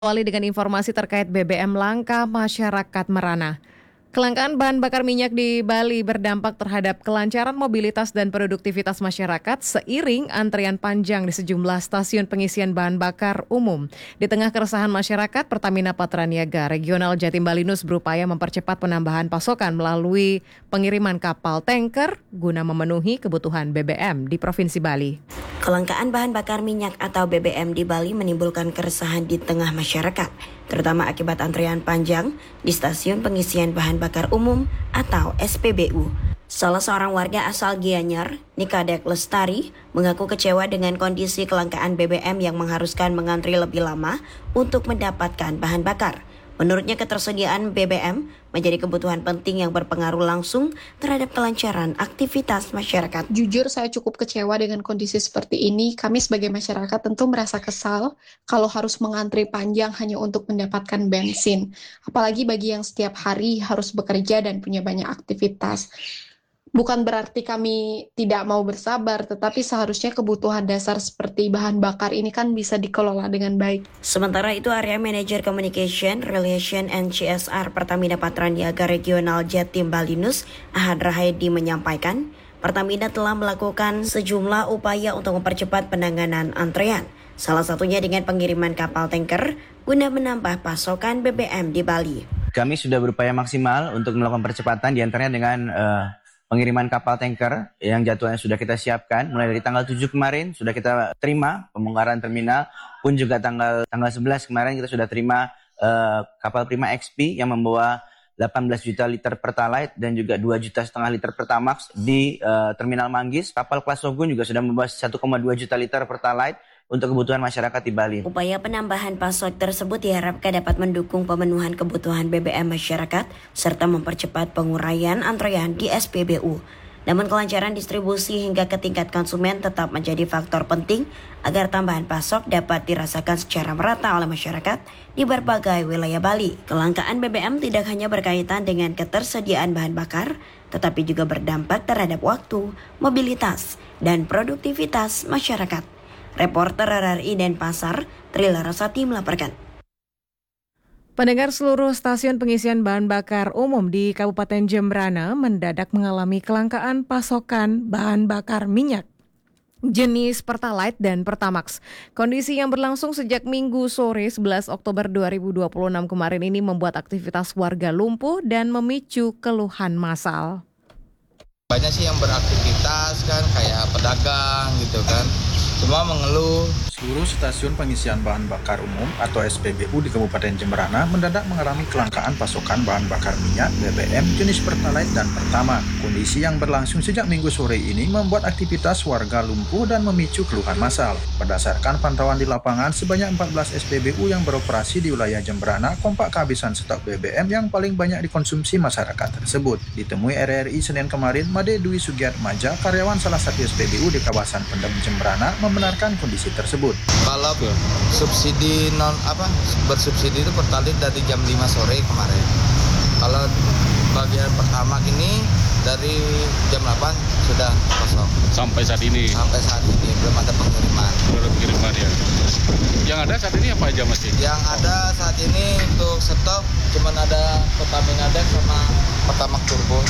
Awali dengan informasi terkait BBM langka masyarakat merana. Kelangkaan bahan bakar minyak di Bali berdampak terhadap kelancaran mobilitas dan produktivitas masyarakat seiring antrean panjang di sejumlah stasiun pengisian bahan bakar umum. Di tengah keresahan masyarakat, Pertamina Patraniaga Regional Jatim Balinus berupaya mempercepat penambahan pasokan melalui pengiriman kapal tanker guna memenuhi kebutuhan BBM di Provinsi Bali. Kelangkaan bahan bakar minyak atau BBM di Bali menimbulkan keresahan di tengah masyarakat, terutama akibat antrean panjang di stasiun pengisian bahan bakar umum atau SPBU. Salah seorang warga asal Gianyar, Nikadek Lestari, mengaku kecewa dengan kondisi kelangkaan BBM yang mengharuskan mengantri lebih lama untuk mendapatkan bahan bakar. Menurutnya ketersediaan BBM menjadi kebutuhan penting yang berpengaruh langsung terhadap kelancaran aktivitas masyarakat. Jujur saya cukup kecewa dengan kondisi seperti ini. Kami sebagai masyarakat tentu merasa kesal kalau harus mengantri panjang hanya untuk mendapatkan bensin. Apalagi bagi yang setiap hari harus bekerja dan punya banyak aktivitas. Bukan berarti kami tidak mau bersabar, tetapi seharusnya kebutuhan dasar seperti bahan bakar ini kan bisa dikelola dengan baik. Sementara itu, Area Manager Communication, Relation and CSR Pertamina Patraniaga Regional Jatim Balinus, Ahad Rahedi menyampaikan, Pertamina telah melakukan sejumlah upaya untuk mempercepat penanganan antrean. Salah satunya dengan pengiriman kapal tanker guna menambah pasokan BBM di Bali. Kami sudah berupaya maksimal untuk melakukan percepatan diantaranya dengan pengiriman kapal tanker yang jadwalnya sudah kita siapkan. Mulai dari tanggal 7 kemarin sudah kita terima pembongkaran terminal, pun juga tanggal 11 kemarin kita sudah terima kapal Prima XP yang membawa 18 juta liter Pertalite dan juga 2,5 juta liter Pertamax di Terminal Manggis. Kapal kelas Shogun juga sudah membawa 1,2 juta liter Pertalite untuk kebutuhan masyarakat di Bali. Upaya penambahan pasok tersebut diharapkan dapat mendukung pemenuhan kebutuhan BBM masyarakat serta mempercepat penguraian antrean di SPBU. Namun kelancaran distribusi hingga ke tingkat konsumen tetap menjadi faktor penting agar tambahan pasok dapat dirasakan secara merata oleh masyarakat di berbagai wilayah Bali. Kelangkaan BBM tidak hanya berkaitan dengan ketersediaan bahan bakar, tetapi juga berdampak terhadap waktu, mobilitas, dan produktivitas masyarakat. Reporter RRI Denpasar, Trila Rasati melaporkan. Pendengar, seluruh stasiun pengisian bahan bakar umum di Kabupaten Jembrana mendadak mengalami kelangkaan pasokan bahan bakar minyak jenis Pertalite dan Pertamax. Kondisi yang berlangsung sejak Minggu sore 11 Oktober 2026 kemarin ini membuat aktivitas warga lumpuh dan memicu keluhan massal. Banyak sih yang beraktivitas kan, kayak pedagang gitu kan. Semua mengeluh. Seluruh stasiun pengisian bahan bakar umum atau SPBU di Kabupaten Jembrana mendadak mengalami kelangkaan pasokan bahan bakar minyak BBM jenis Pertalite dan Pertamax. Kondisi yang berlangsung sejak Minggu sore ini membuat aktivitas warga lumpuh dan memicu keluhan massal. Berdasarkan pantauan di lapangan, sebanyak 14 SPBU yang beroperasi di wilayah Jembrana kompak kehabisan stok BBM yang paling banyak dikonsumsi masyarakat tersebut. Ditemui RRI Senin kemarin, Made Dwi Sugiatmaja, karyawan salah satu SPBU di kawasan Pendem Jembrana, membenarkan kondisi tersebut. Kalau subsidi bersubsidi itu Pertalite dari jam 5 sore kemarin. Kalau bagian pertama ini dari jam 8 sudah kosong. Sampai saat ini Belum ada pengiriman. Ya. Yang ada saat ini apa aja masih? Yang ada saat ini untuk stok cuma ada Pertamina Dex sama Pertamax Turbo.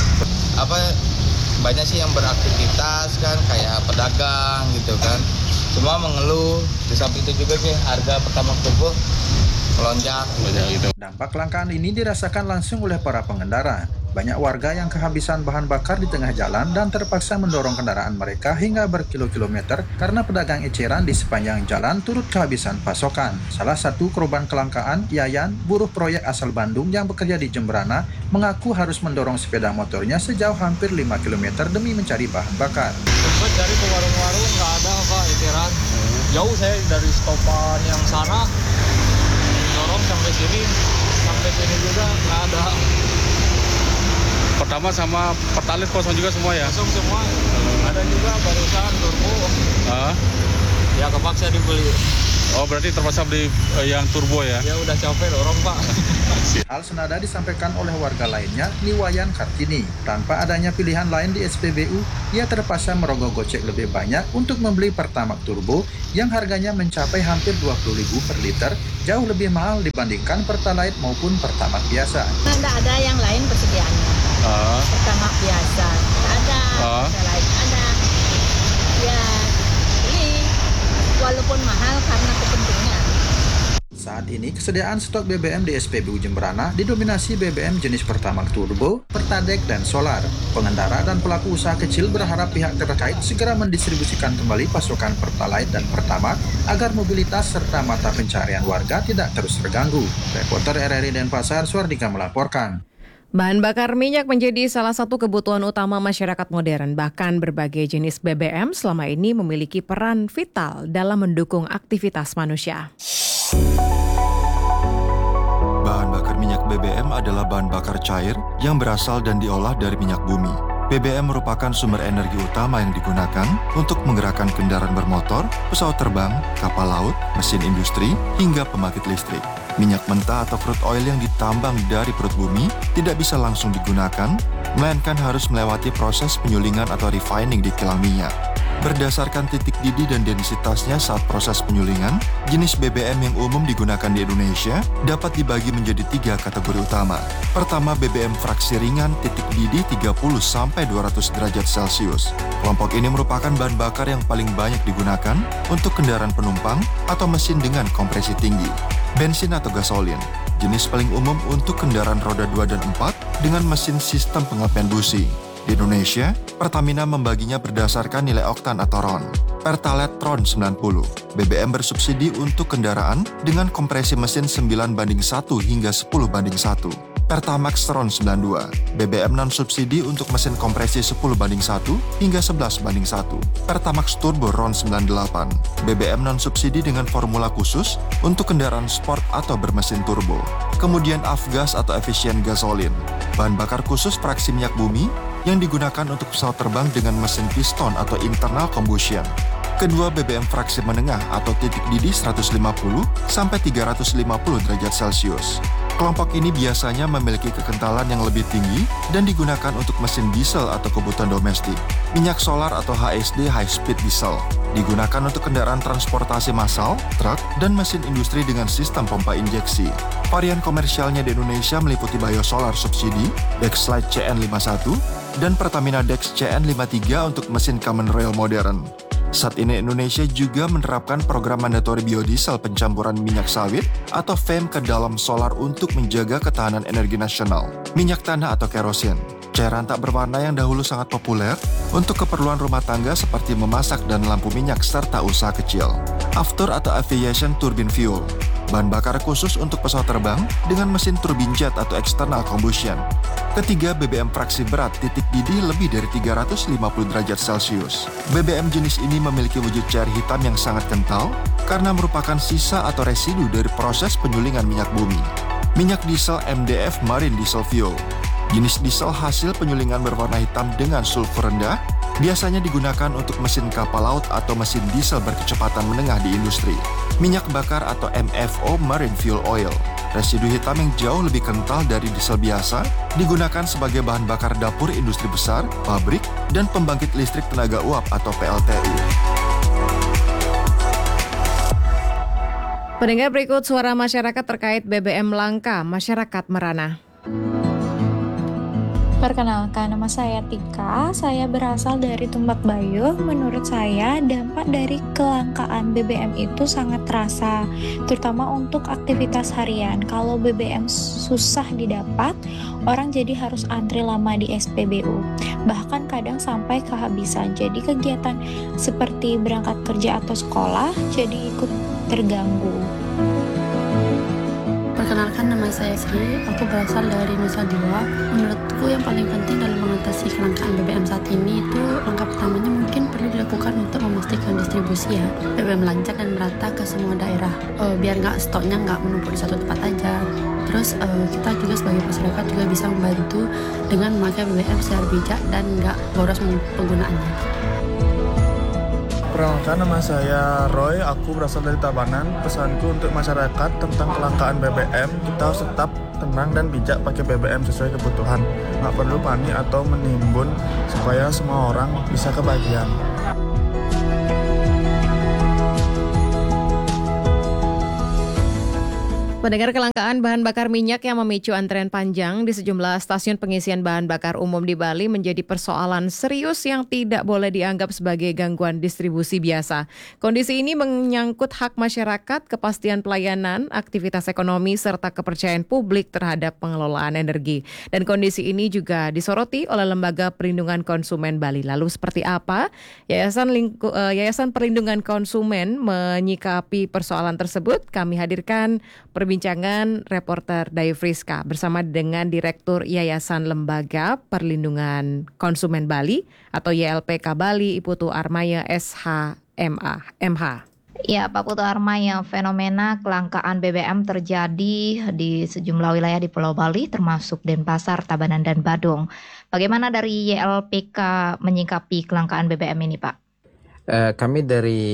Banyak sih yang beraktivitas kan, kayak pedagang gitu kan. Semua mengeluh. Di samping itu juga sih harga Pertamax Turbo melonjak. Dampak kelangkaan ini dirasakan langsung oleh para pengendara. Banyak warga yang kehabisan bahan bakar di tengah jalan dan terpaksa mendorong kendaraan mereka hingga berkilo-kilometer karena pedagang eceran di sepanjang jalan turut kehabisan pasokan. Salah satu korban kelangkaan, Yayan, buruh proyek asal Bandung yang bekerja di Jembrana, mengaku harus mendorong sepeda motornya sejauh hampir 5 km demi mencari bahan bakar. Sempat cari ke warung-warung, nggak ada Pak eceran. Jauh saya dari stopan yang sana, dorong sampai sini juga nggak ada. Pertama sama Pertalite kosong juga semua ya? Kosong semua. Ada juga barusan turbo. Ya kepaksa dibeli. Oh, berarti terpaksa beli yang turbo ya? Ya udah capek dorong Pak. Hal senada disampaikan oleh warga lainnya, Niwayan Kartini. Tanpa adanya pilihan lain di SPBU, ia terpaksa merogoh gocek lebih banyak untuk membeli Pertamax Turbo yang harganya mencapai hampir 20.000 per liter, jauh lebih mahal dibandingkan Pertalite maupun Pertamax biasa. Nggak ada yang lain persediaannya. Pertamax biasa ada, Pertalite ada. Ya, ini walaupun mahal karena kepentingan. Saat ini, kesediaan stok BBM di SPBU Jemberana didominasi BBM jenis Pertamax Turbo, Pertalite, dan Solar. Pengendara dan pelaku usaha kecil berharap pihak terkait segera mendistribusikan kembali pasokan Pertalite dan Pertamax agar mobilitas serta mata pencarian warga tidak terus terganggu. Reporter RRI Denpasar, Suardika melaporkan. Bahan bakar minyak menjadi salah satu kebutuhan utama masyarakat modern. Bahkan berbagai jenis BBM selama ini memiliki peran vital dalam mendukung aktivitas manusia. Bahan bakar minyak BBM adalah bahan bakar cair yang berasal dan diolah dari minyak bumi. BBM merupakan sumber energi utama yang digunakan untuk menggerakkan kendaraan bermotor, pesawat terbang, kapal laut, mesin industri, hingga pembangkit listrik. Minyak mentah atau crude oil yang ditambang dari perut bumi tidak bisa langsung digunakan, melainkan harus melewati proses penyulingan atau refining di kilang minyak. Berdasarkan titik didih dan densitasnya saat proses penyulingan, jenis BBM yang umum digunakan di Indonesia dapat dibagi menjadi 3 kategori utama. Pertama, BBM fraksi ringan titik didih 30-200 derajat Celcius. Kelompok ini merupakan bahan bakar yang paling banyak digunakan untuk kendaraan penumpang atau mesin dengan kompresi tinggi. Bensin atau gasolin, jenis paling umum untuk kendaraan roda 2 dan 4 dengan mesin sistem pengelapian busi. Di Indonesia, Pertamina membaginya berdasarkan nilai oktan atau RON. Pertalite RON 90, BBM bersubsidi untuk kendaraan dengan kompresi mesin 9:1 hingga 10:1. Pertamax RON 92, BBM non-subsidi untuk mesin kompresi 10:1 hingga 11:1. Pertamax Turbo RON 98, BBM non-subsidi dengan formula khusus untuk kendaraan sport atau bermesin turbo. Kemudian Avgas atau efisien gasolin, bahan bakar khusus fraksi minyak bumi yang digunakan untuk pesawat terbang dengan mesin piston atau internal combustion. Kedua, BBM fraksi menengah atau titik didih 150-350 derajat Celcius. Kelompok ini biasanya memiliki kekentalan yang lebih tinggi dan digunakan untuk mesin diesel atau kebutuhan domestik. Minyak solar atau HSD high speed diesel digunakan untuk kendaraan transportasi massal, truk, dan mesin industri dengan sistem pompa injeksi. Varian komersialnya di Indonesia meliputi Biosolar subsidi, Dexlite CN51, dan Pertamina Dex CN53 untuk mesin Common Rail modern. Saat ini Indonesia juga menerapkan program mandatori biodiesel pencampuran minyak sawit atau FEM ke dalam solar untuk menjaga ketahanan energi nasional. Minyak tanah atau kerosin, cairan tak berwarna yang dahulu sangat populer untuk keperluan rumah tangga seperti memasak dan lampu minyak serta usaha kecil. Aftur atau aviation turbine fuel, bahan bakar khusus untuk pesawat terbang dengan mesin turbin jet atau external combustion. Ketiga, BBM fraksi berat titik didih lebih dari 350 derajat Celcius. BBM jenis ini memiliki wujud cair hitam yang sangat kental karena merupakan sisa atau residu dari proses penyulingan minyak bumi. Minyak diesel MDF Marine Diesel Fuel, jenis diesel hasil penyulingan berwarna hitam dengan sulfur rendah, biasanya digunakan untuk mesin kapal laut atau mesin diesel berkecepatan menengah di industri. Minyak bakar atau MFO Marine Fuel Oil, residu hitam yang jauh lebih kental dari diesel biasa, digunakan sebagai bahan bakar dapur industri besar, pabrik, dan pembangkit listrik tenaga uap atau PLTU. Pendengar, berikut suara masyarakat terkait BBM langka masyarakat merana. Perkenalkan, nama saya Tika, saya berasal dari Tumbak Bayo. Menurut saya, dampak dari kelangkaan BBM itu sangat terasa, terutama untuk aktivitas harian. Kalau BBM susah didapat, orang jadi harus antri lama di SPBU. Bahkan kadang sampai kehabisan, jadi kegiatan seperti berangkat kerja atau sekolah jadi ikut terganggu. Perkenalkan, nama saya Sri, aku berasal dari Nusa Dua. Menurutku yang paling penting dalam mengatasi kelangkaan BBM saat ini itu langkah pertamanya mungkin perlu dilakukan untuk memastikan distribusi ya BBM lancar dan merata ke semua daerah, biar nggak stoknya nggak menumpuk di satu tempat aja. Terus kita juga sebagai masyarakat juga bisa membantu dengan memakai BBM secara bijak dan nggak boros penggunaannya. Perkenalkan, nama saya Roy, aku berasal dari Tabanan. Pesanku untuk masyarakat tentang kelangkaan BBM, kita harus tetap tenang dan bijak pakai BBM sesuai kebutuhan. Nggak perlu panik atau menimbun supaya semua orang bisa kebagian. Pendengar, kelangkaan bahan bakar minyak yang memicu antrean panjang di sejumlah stasiun pengisian bahan bakar umum di Bali menjadi persoalan serius yang tidak boleh dianggap sebagai gangguan distribusi biasa. Kondisi ini menyangkut hak masyarakat, kepastian pelayanan, aktivitas ekonomi, serta kepercayaan publik terhadap pengelolaan energi. Dan kondisi ini juga disoroti oleh Lembaga Perlindungan Konsumen Bali. Lalu seperti apa Yayasan Perlindungan Konsumen menyikapi persoalan tersebut? Kami hadirkan perbincangan reporter Dayu Friska bersama dengan Direktur Yayasan Lembaga Perlindungan Konsumen Bali atau YLPK Bali, Putu Armaya SH.MH. Ya, Pak Putu Armaya, fenomena kelangkaan BBM terjadi di sejumlah wilayah di Pulau Bali termasuk Denpasar, Tabanan, dan Badung. Bagaimana dari YLPK menyikapi kelangkaan BBM ini, Pak? Kami dari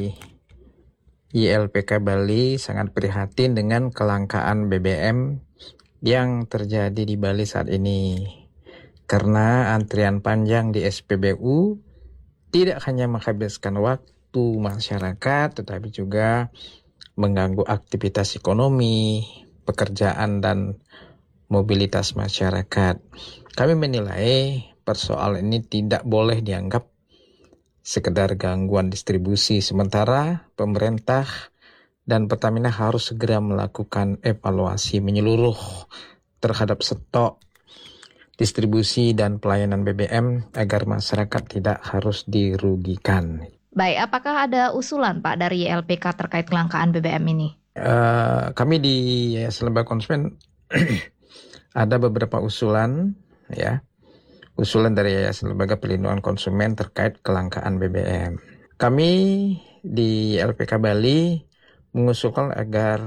YLPK Bali sangat prihatin dengan kelangkaan BBM yang terjadi di Bali saat ini. Karena antrian panjang di SPBU tidak hanya menghabiskan waktu masyarakat, tetapi juga mengganggu aktivitas ekonomi, pekerjaan, dan mobilitas masyarakat. Kami menilai persoalan ini tidak boleh dianggap sekedar gangguan distribusi, sementara pemerintah dan Pertamina harus segera melakukan evaluasi menyeluruh terhadap stok, distribusi, dan pelayanan BBM agar masyarakat tidak harus dirugikan. Baik, apakah ada usulan, Pak, dari YLPK terkait kelangkaan BBM ini? Kami di Yayasan Lembaga Konsumen ada beberapa usulan, ya. Usulan dari Yayasan Lembaga Perlindungan Konsumen terkait kelangkaan BBM. Kami di LPK Bali mengusulkan agar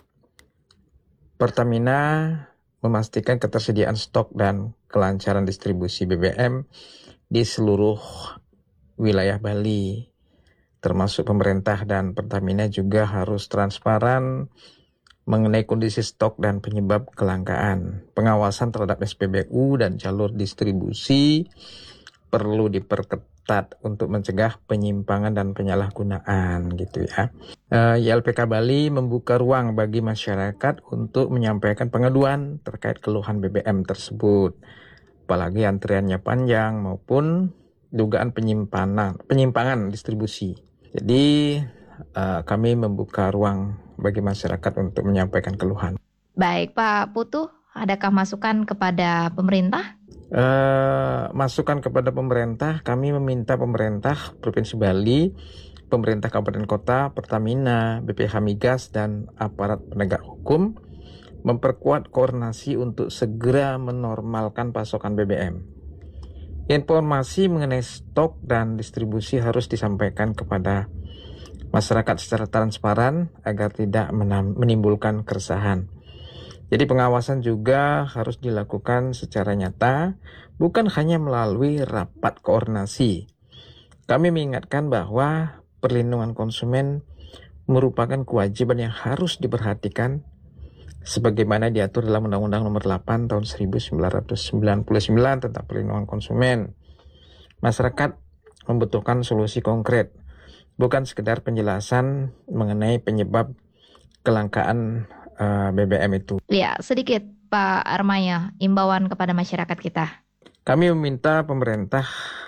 Pertamina memastikan ketersediaan stok dan kelancaran distribusi BBM di seluruh wilayah Bali, termasuk pemerintah dan Pertamina juga harus transparan mengenai kondisi stok dan penyebab kelangkaan. Pengawasan terhadap SPBU dan jalur distribusi perlu diperketat untuk mencegah penyimpangan dan penyalahgunaan, gitu ya. YLPK Bali membuka ruang bagi masyarakat untuk menyampaikan pengaduan terkait keluhan BBM tersebut, apalagi antriannya panjang maupun dugaan penyimpangan distribusi. Jadi kami membuka ruang bagi masyarakat untuk menyampaikan keluhan. Baik, Pak Putu, adakah masukan kepada pemerintah? Masukan kepada pemerintah, kami meminta pemerintah Provinsi Bali, pemerintah kabupaten kota, Pertamina, BPH Migas, dan aparat penegak hukum memperkuat koordinasi untuk segera menormalkan pasokan BBM. Informasi mengenai stok dan distribusi harus disampaikan kepada masyarakat secara transparan agar tidak menimbulkan keresahan. Jadi pengawasan juga harus dilakukan secara nyata, bukan hanya melalui rapat koordinasi. Kami mengingatkan bahwa perlindungan konsumen merupakan kewajiban yang harus diperhatikan sebagaimana diatur dalam Undang-Undang Nomor 8 Tahun 1999 tentang Perlindungan Konsumen. Masyarakat membutuhkan solusi konkret, bukan sekedar penjelasan mengenai penyebab kelangkaan BBM itu. Ya, sedikit Pak Armaya, imbauan kepada masyarakat kita. Kami meminta pemerintah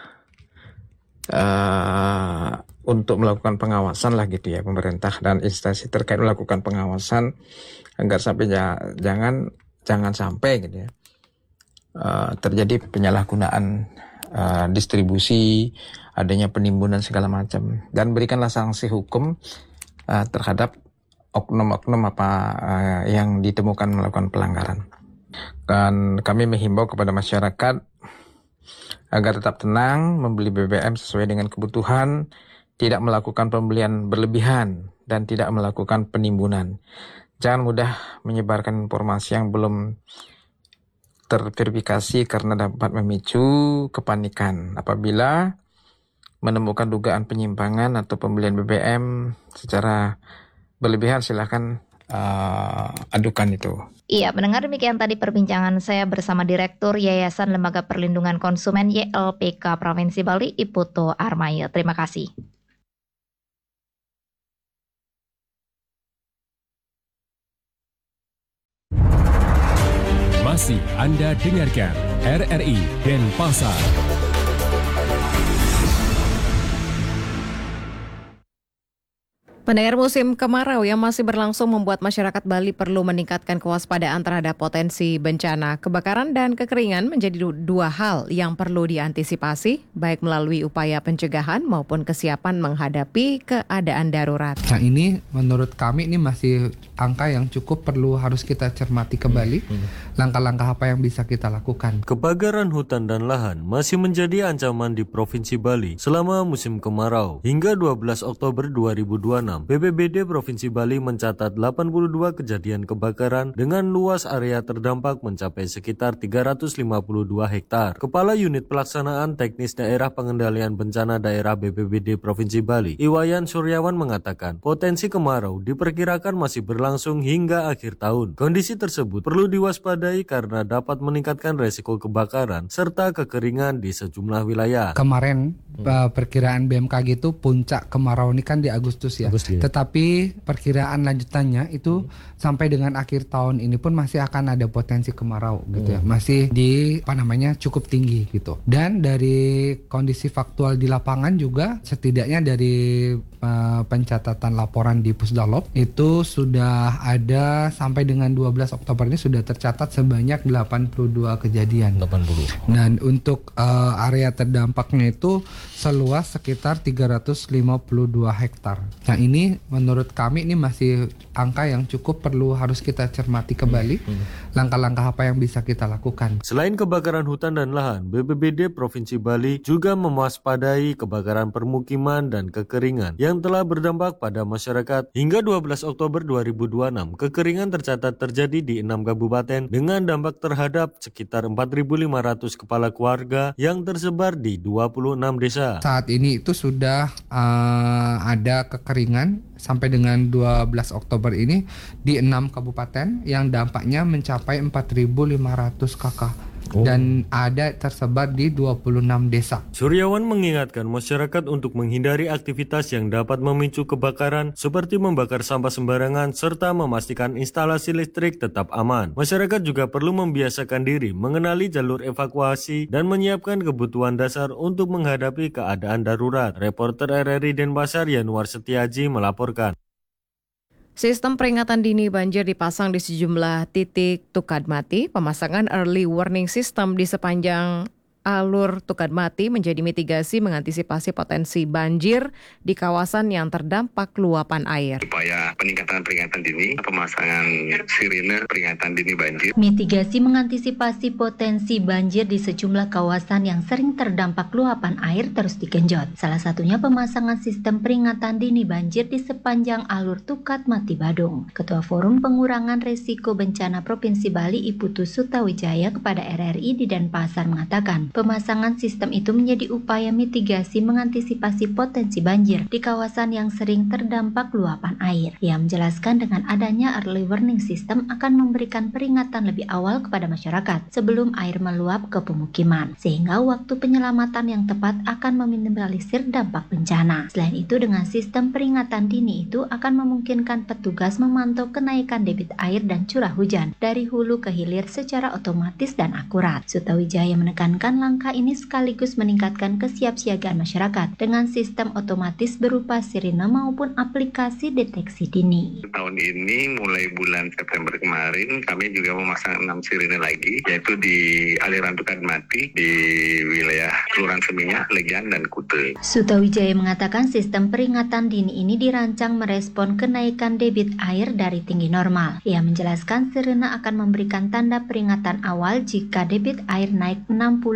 untuk melakukan pengawasan lah gitu ya, pemerintah dan instansi terkait melakukan pengawasan agar sampai jangan sampai gitu ya terjadi penyalahgunaan distribusi, adanya penimbunan segala macam, dan berikanlah sanksi hukum terhadap oknum-oknum yang ditemukan melakukan pelanggaran. Dan kami menghimbau kepada masyarakat agar tetap tenang, membeli BBM sesuai dengan kebutuhan, tidak melakukan pembelian berlebihan, dan tidak melakukan penimbunan. Jangan mudah menyebarkan informasi yang belum terverifikasi karena dapat memicu kepanikan. Apabila menemukan dugaan penyimpangan atau pembelian BBM secara berlebihan, silakan adukan itu. Iya, mendengar demikian tadi perbincangan saya bersama Direktur Yayasan Lembaga Perlindungan Konsumen YLPK Provinsi Bali, Iputo Armaya. Terima kasih. Masih Anda dengarkan RRI Denpasar. Pendengar, musim kemarau yang masih berlangsung membuat masyarakat Bali perlu meningkatkan kewaspadaan terhadap potensi bencana. Kebakaran dan kekeringan menjadi dua hal yang perlu diantisipasi, baik melalui upaya pencegahan maupun kesiapan menghadapi keadaan darurat. Nah, ini menurut kami ini masih angka yang cukup harus kita cermati kembali. Langkah-langkah apa yang bisa kita lakukan. Kebakaran hutan dan lahan masih menjadi ancaman di Provinsi Bali selama musim kemarau. Hingga 12 Oktober 2026, BPBD Provinsi Bali mencatat 82 kejadian kebakaran dengan luas area terdampak mencapai sekitar 352 hektar. Kepala Unit Pelaksanaan Teknis Daerah Pengendalian Bencana Daerah BPBD Provinsi Bali, Iwayan Suryawan mengatakan, potensi kemarau diperkirakan masih berlangsung hingga akhir tahun. Kondisi tersebut perlu diwaspadai karena dapat meningkatkan resiko kebakaran serta kekeringan di sejumlah wilayah. Kemarin perkiraan BMKG itu puncak kemarau ini kan di Agustus ya. Tetapi perkiraan lanjutannya itu sampai dengan akhir tahun ini pun masih akan ada potensi kemarau gitu ya. Masih di cukup tinggi gitu. Dan dari kondisi faktual di lapangan juga setidaknya dari pencatatan laporan di Pusdalop itu sudah ada sampai dengan 12 Oktober ini sudah tercatat sebanyak 82 kejadian. 80. Dan untuk area terdampaknya itu seluas sekitar 352 hektar. Nah, ini menurut kami ini masih angka yang cukup harus kita cermati kembali. Langkah-langkah apa yang bisa kita lakukan. Selain kebakaran hutan dan lahan, BPBD Provinsi Bali juga mewaspadai kebakaran permukiman dan kekeringan yang telah berdampak pada masyarakat. Hingga 12 Oktober 2026, kekeringan tercatat terjadi di 6 kabupaten dengan dampak terhadap sekitar 4.500 kepala keluarga yang tersebar di 26 desa. Saat ini itu sudah ada kekeringan sampai dengan 12 Oktober ini di 6 kabupaten yang dampaknya mencapai 4.500 kakak. Dan ada tersebar di 26 desa. Suryawan mengingatkan masyarakat untuk menghindari aktivitas yang dapat memicu kebakaran seperti membakar sampah sembarangan serta memastikan instalasi listrik tetap aman. Masyarakat juga perlu membiasakan diri mengenali jalur evakuasi dan menyiapkan kebutuhan dasar untuk menghadapi keadaan darurat. Reporter RRI Denpasar Yanuar Setiaji melaporkan. Sistem peringatan dini banjir dipasang di sejumlah titik Tukadmati. Pemasangan early warning system di sepanjang alur Tukadmati menjadi mitigasi mengantisipasi potensi banjir di kawasan yang terdampak luapan air. Upaya peningkatan peringatan dini, pemasangan sirine peringatan dini banjir. Mitigasi mengantisipasi potensi banjir di sejumlah kawasan yang sering terdampak luapan air terus digenjot. Salah satunya pemasangan sistem peringatan dini banjir di sepanjang alur Tukadmati Badung. Ketua Forum Pengurangan Risiko Bencana Provinsi Bali, Iputu Sutawijaya kepada RRI di Denpasar mengatakan, pemasangan sistem itu menjadi upaya mitigasi mengantisipasi potensi banjir di kawasan yang sering terdampak luapan air. Ia menjelaskan dengan adanya early warning system akan memberikan peringatan lebih awal kepada masyarakat sebelum air meluap ke pemukiman, sehingga waktu penyelamatan yang tepat akan meminimalisir dampak bencana. Selain itu, dengan sistem peringatan dini itu akan memungkinkan petugas memantau kenaikan debit air dan curah hujan dari hulu ke hilir secara otomatis dan akurat. Sutawijaya menekankan langkah ini sekaligus meningkatkan kesiapsiagaan masyarakat dengan sistem otomatis berupa sirine maupun aplikasi deteksi dini. Tahun ini mulai bulan September kemarin kami juga memasang 6 sirine lagi, yaitu di aliran Tukadmati, di wilayah Kelurahan Seminyak, Legian, dan Kute. Sutawijaya mengatakan sistem peringatan dini ini dirancang merespon kenaikan debit air dari tinggi normal. Ia menjelaskan sirine akan memberikan tanda peringatan awal jika debit air naik 60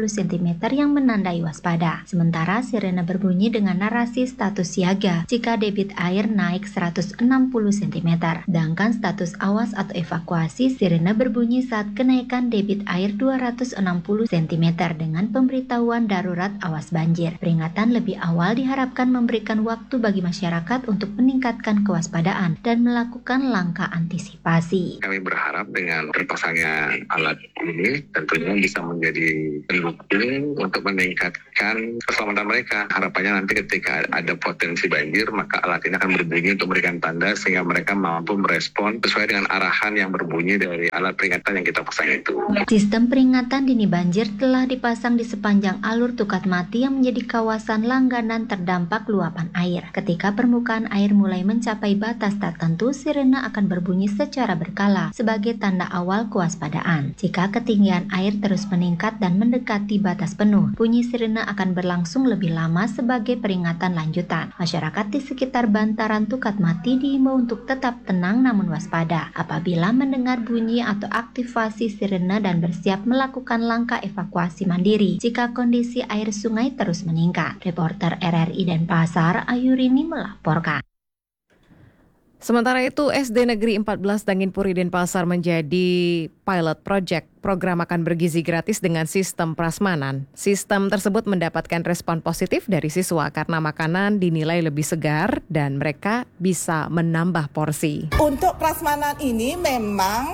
cm yang menandai waspada. Sementara sirene berbunyi dengan narasi status siaga jika debit air naik 160 cm. Sedangkan status awas atau evakuasi sirene berbunyi saat kenaikan debit air 260 cm dengan pemberitahuan darurat awas banjir. Peringatan lebih awal diharapkan memberikan waktu bagi masyarakat untuk meningkatkan kewaspadaan dan melakukan langkah antisipasi. Kami berharap dengan terpasangnya alat ini tentunya bisa menjadi pendukung untuk meningkatkan keselamatan mereka. Harapannya nanti ketika ada potensi banjir, maka alat ini akan berbunyi untuk memberikan tanda sehingga mereka mampu merespon sesuai dengan arahan yang berbunyi dari alat peringatan yang kita pasang itu. Sistem peringatan dini banjir telah dipasang di sepanjang alur Tukat Mati yang menjadi kawasan langganan terdampak luapan air. Ketika permukaan air mulai mencapai batas tertentu, sirene akan berbunyi secara berkala sebagai tanda awal kewaspadaan. Jika ketinggian air terus meningkat dan mendekati batas penuh, bunyi sirene akan berlangsung lebih lama sebagai peringatan lanjutan. Masyarakat di sekitar bantaran Tukat Mati diimbau untuk tetap tenang namun waspada apabila mendengar bunyi atau aktivasi sirene dan bersiap melakukan langkah evakuasi mandiri jika kondisi air sungai terus meningkat. Reporter RRI Denpasar, Ayurini melaporkan. Sementara itu, SD Negeri 14 Danginpuri Denpasar menjadi pilot project program makan bergizi gratis dengan sistem prasmanan. Sistem tersebut mendapatkan respon positif dari siswa karena makanan dinilai lebih segar dan mereka bisa menambah porsi. Untuk prasmanan ini memang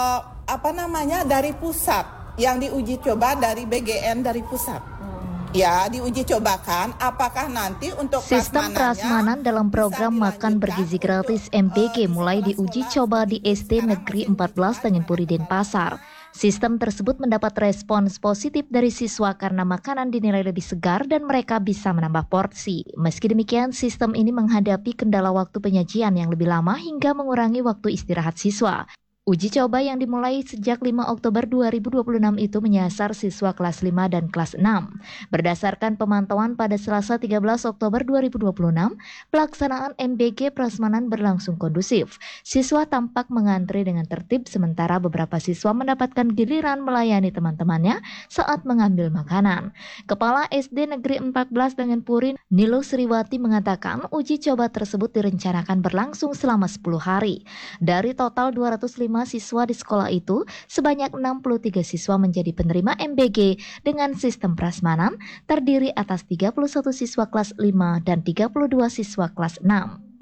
dari pusat, yang diuji coba dari BGN dari pusat. Ya, diuji cobakan apakah nanti untuk sistem prasmanan dalam program makan bergizi gratis MBG mulai diuji coba di SD Negeri 14 Danginpuri Denpasar. Sistem tersebut mendapat respons positif dari siswa karena makanan dinilai lebih segar dan mereka bisa menambah porsi. Meski demikian, sistem ini menghadapi kendala waktu penyajian yang lebih lama hingga mengurangi waktu istirahat siswa. Uji coba yang dimulai sejak 5 Oktober 2026 itu menyasar siswa kelas 5 dan kelas 6. Berdasarkan pemantauan pada Selasa 13 Oktober 2026, pelaksanaan MBG prasmanan berlangsung kondusif. Siswa tampak mengantri dengan tertib sementara beberapa siswa mendapatkan giliran melayani teman-temannya saat mengambil makanan. Kepala SD Negeri 14 Danginpuri, Nilo Sriwati mengatakan uji coba tersebut direncanakan berlangsung selama 10 hari. Dari total 205 siswa di sekolah itu, sebanyak 63 siswa menjadi penerima MBG dengan sistem prasmanan, terdiri atas 31 siswa kelas 5 dan 32 siswa kelas 6.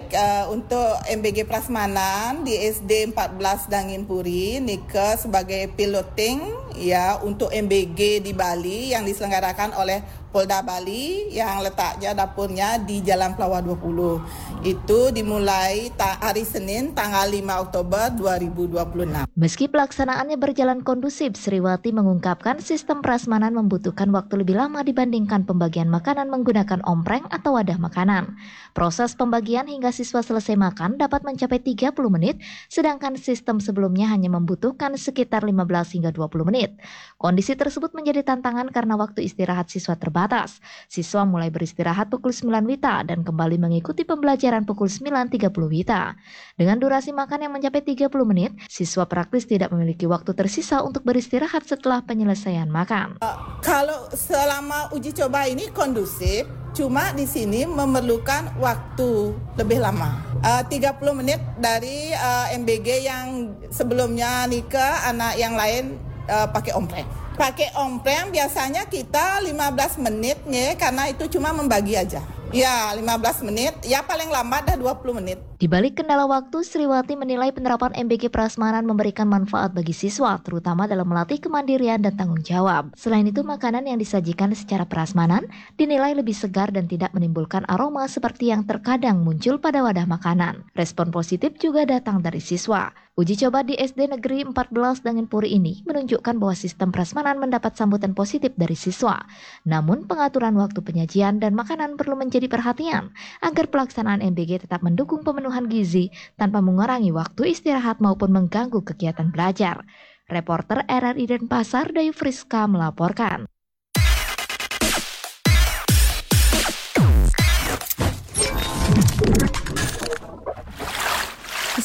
Untuk MBG prasmanan di SD 14 Danginpuri, Nike sebagai piloting ya untuk MBG di Bali yang diselenggarakan oleh Polda Bali yang letaknya dapurnya di Jalan Plawa 20. Itu dimulai hari Senin tanggal 5 Oktober 2026. Meski pelaksanaannya berjalan kondusif, Sriwati mengungkapkan sistem prasmanan membutuhkan waktu lebih lama dibandingkan pembagian makanan menggunakan ompreng atau wadah makanan. Proses pembagian hingga siswa selesai makan dapat mencapai 30 menit, sedangkan sistem sebelumnya hanya membutuhkan sekitar 15 hingga 20 menit. Kondisi tersebut menjadi tantangan karena waktu istirahat siswa terbatas. Siswa mulai beristirahat pukul 9 WITA dan kembali mengikuti pembelajaran pukul 9.30 WITA. Dengan durasi makan yang mencapai 30 menit, siswa praktis tidak memiliki waktu tersisa untuk beristirahat setelah penyelesaian makan. Kalau selama uji coba ini kondusif, cuma di sini memerlukan waktu lebih lama. 30 menit dari MBG yang sebelumnya Nika, anak yang lain pakai ompreng. Pakai ompreng biasanya kita 15 menit ya, karena itu cuma membagi aja. Ya, 15 menit, ya paling lambat dah 20 menit. Di balik kendala waktu, Sriwati menilai penerapan MBG prasmanan memberikan manfaat bagi siswa, terutama dalam melatih kemandirian dan tanggung jawab. Selain itu, makanan yang disajikan secara prasmanan dinilai lebih segar dan tidak menimbulkan aroma seperti yang terkadang muncul pada wadah makanan. Respon positif juga datang dari siswa. Uji coba di SD Negeri 14 Danginpuri ini menunjukkan bahwa sistem prasmanan mendapat sambutan positif dari siswa. Namun, pengaturan waktu penyajian dan makanan perlu menjadi perhatian agar pelaksanaan MBG tetap mendukung pemenuhan gizi tanpa mengurangi waktu istirahat maupun mengganggu kegiatan belajar. Reporter RRI Denpasar, Dayu Friska melaporkan.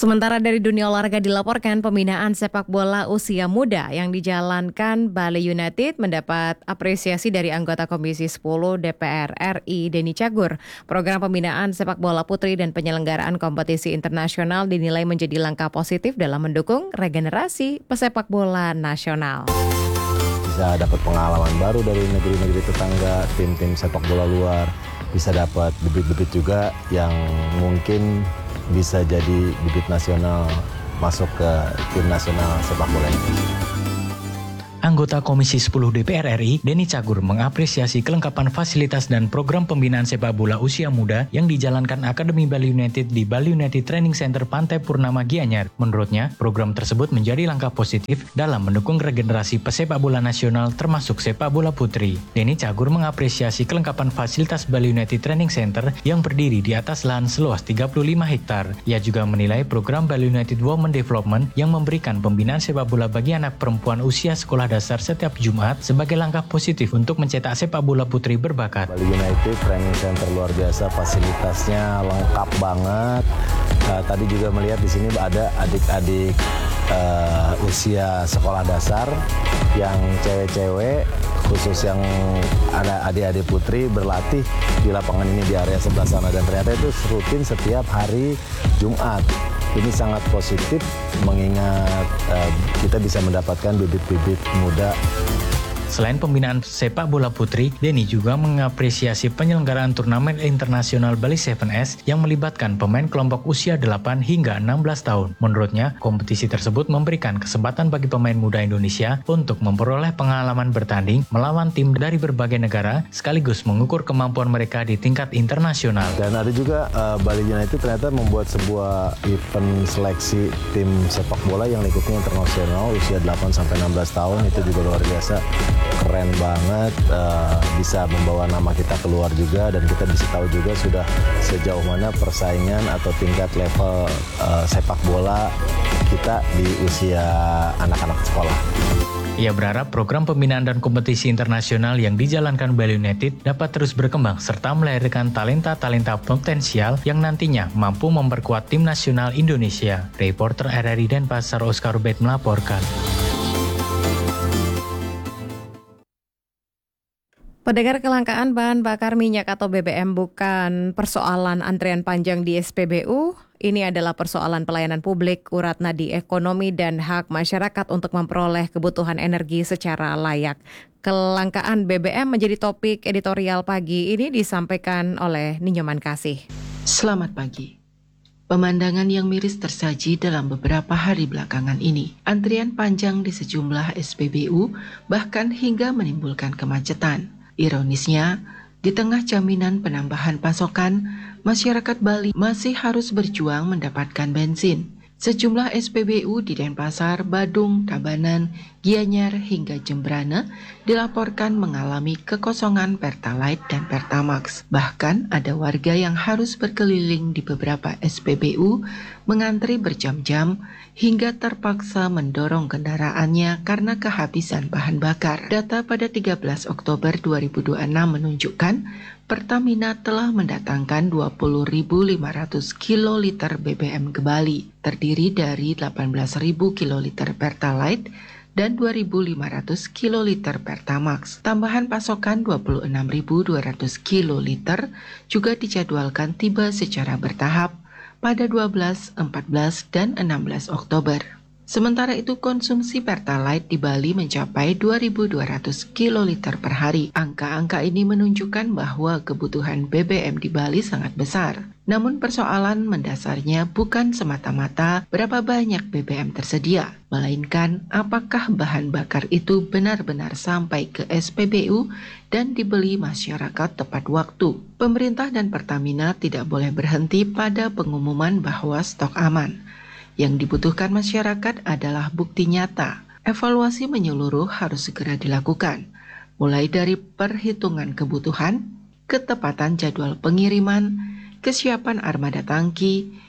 Sementara dari dunia olahraga dilaporkan pembinaan sepak bola usia muda yang dijalankan Bali United mendapat apresiasi dari anggota Komisi 10 DPR RI Denny Cagur. Program pembinaan sepak bola putri dan penyelenggaraan kompetisi internasional dinilai menjadi langkah positif dalam mendukung regenerasi pesepak bola nasional. Bisa dapat pengalaman baru dari negeri-negeri tetangga, tim-tim sepak bola luar, bisa dapat bibit-bibit juga yang mungkin bisa jadi bibit nasional masuk ke tim nasional sepak bola Indonesia. Anggota Komisi 10 DPR RI, Denny Cagur, mengapresiasi kelengkapan fasilitas dan program pembinaan sepak bola usia muda yang dijalankan Akademi Bali United di Bali United Training Center Pantai Purnama Gianyar. Menurutnya, program tersebut menjadi langkah positif dalam mendukung regenerasi pesepak bola nasional termasuk sepak bola putri. Denny Cagur mengapresiasi kelengkapan fasilitas Bali United Training Center yang berdiri di atas lahan seluas 35 hektar. Ia juga menilai program Bali United Women Development yang memberikan pembinaan sepak bola bagi anak perempuan usia sekolah dasar setiap Jumat sebagai langkah positif untuk mencetak sepak bola putri berbakat. Bali United Training Center luar biasa, fasilitasnya lengkap banget. Tadi juga melihat di sini ada adik-adik usia sekolah dasar yang cewek-cewek, khusus yang ada adik-adik putri berlatih di lapangan ini di area sebelah sana, dan ternyata itu rutin setiap hari Jumat. Ini sangat positif mengingat kita bisa mendapatkan bibit-bibit muda. Selain pembinaan sepak bola putri, Denny juga mengapresiasi penyelenggaraan turnamen internasional Bali 7S yang melibatkan pemain kelompok usia 8 hingga 16 tahun. Menurutnya, kompetisi tersebut memberikan kesempatan bagi pemain muda Indonesia untuk memperoleh pengalaman bertanding melawan tim dari berbagai negara, sekaligus mengukur kemampuan mereka di tingkat internasional. Dan ada juga Bali United ternyata membuat sebuah event seleksi tim sepak bola yang ikutnya internasional usia 8-16 tahun, itu juga luar biasa. Keren banget, bisa membawa nama kita keluar juga, dan kita bisa tahu juga sudah sejauh mana persaingan atau tingkat level sepak bola kita di usia anak-anak sekolah. Ia berharap program pembinaan dan kompetisi internasional yang dijalankan Bali United dapat terus berkembang serta melahirkan talenta-talenta potensial yang nantinya mampu memperkuat tim nasional Indonesia. Reporter RRI Denpasar Oscar Ubed melaporkan. Pendengar, kelangkaan bahan bakar minyak atau BBM bukan persoalan antrian panjang di SPBU. Ini adalah persoalan pelayanan publik, urat nadi ekonomi dan hak masyarakat untuk memperoleh kebutuhan energi secara layak. Kelangkaan BBM menjadi topik editorial pagi ini disampaikan oleh Ninyoman Kasih. Selamat pagi. Pemandangan yang miris tersaji dalam beberapa hari belakangan ini. Antrian panjang di sejumlah SPBU bahkan hingga menimbulkan kemacetan. Ironisnya, di tengah jaminan penambahan pasokan, masyarakat Bali masih harus berjuang mendapatkan bensin. Sejumlah SPBU di Denpasar, Badung, Tabanan, Gianyar hingga Jembrana dilaporkan mengalami kekosongan Pertalite dan Pertamax. Bahkan ada warga yang harus berkeliling di beberapa SPBU mengantri berjam-jam hingga terpaksa mendorong kendaraannya karena kehabisan bahan bakar. Data pada 13 Oktober 2026 menunjukkan Pertamina telah mendatangkan 20.500 kiloliter BBM ke Bali, terdiri dari 18.000 kiloliter Pertalite dan 2.500 kiloliter Pertamax. Tambahan pasokan 26.200 kiloliter juga dijadwalkan tiba secara bertahap pada 12, 14, dan 16 Oktober. Sementara itu konsumsi Pertalite di Bali mencapai 2.200 kiloliter per hari. Angka-angka ini menunjukkan bahwa kebutuhan BBM di Bali sangat besar. Namun persoalan mendasarnya bukan semata-mata berapa banyak BBM tersedia, melainkan apakah bahan bakar itu benar-benar sampai ke SPBU dan dibeli masyarakat tepat waktu. Pemerintah dan Pertamina tidak boleh berhenti pada pengumuman bahwa stok aman. Yang dibutuhkan masyarakat adalah bukti nyata. Evaluasi menyeluruh harus segera dilakukan, mulai dari perhitungan kebutuhan, ketepatan jadwal pengiriman, kesiapan armada tangki,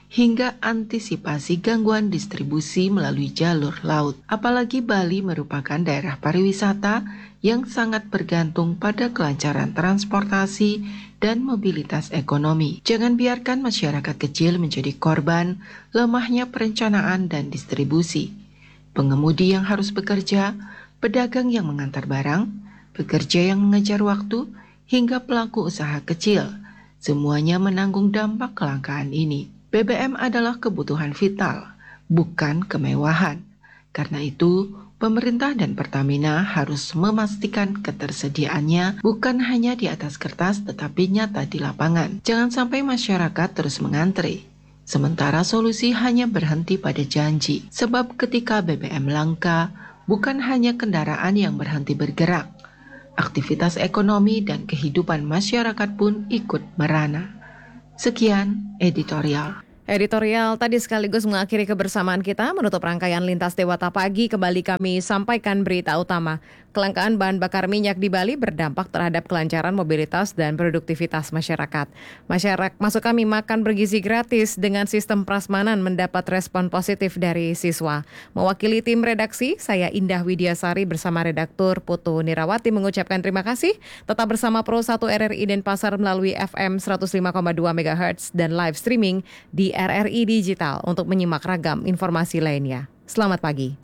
hingga antisipasi gangguan distribusi melalui jalur laut. Apalagi Bali merupakan daerah pariwisata yang sangat bergantung pada kelancaran transportasi dan mobilitas ekonomi. Jangan biarkan masyarakat kecil menjadi korban lemahnya perencanaan dan distribusi. Pengemudi yang harus bekerja, pedagang yang mengantar barang, pekerja yang mengejar waktu, hingga pelaku usaha kecil, semuanya menanggung dampak kelangkaan ini. BBM adalah kebutuhan vital, bukan kemewahan. Karena itu, pemerintah dan Pertamina harus memastikan ketersediaannya bukan hanya di atas kertas tetapi nyata di lapangan. Jangan sampai masyarakat terus mengantre, sementara solusi hanya berhenti pada janji. Sebab ketika BBM langka, bukan hanya kendaraan yang berhenti bergerak, aktivitas ekonomi dan kehidupan masyarakat pun ikut merana. Sekian editorial. Editorial tadi sekaligus mengakhiri kebersamaan kita. Menutup rangkaian Lintas Dewata Pagi, kembali kami sampaikan berita utama. Kelangkaan bahan bakar minyak di Bali berdampak terhadap kelancaran mobilitas dan produktivitas masyarakat. Maksud kami, makan bergizi gratis dengan sistem prasmanan mendapat respon positif dari siswa. Mewakili tim redaksi, saya Indah Widiasari bersama redaktur Putu Nirawati mengucapkan terima kasih. Tetap bersama Pro 1 RRI Denpasar melalui FM 105,2 MHz dan live streaming di RRI Digital untuk menyimak ragam informasi lainnya. Selamat pagi.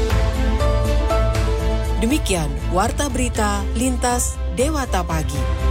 Demikian Warta Berita Lintas Dewata Pagi.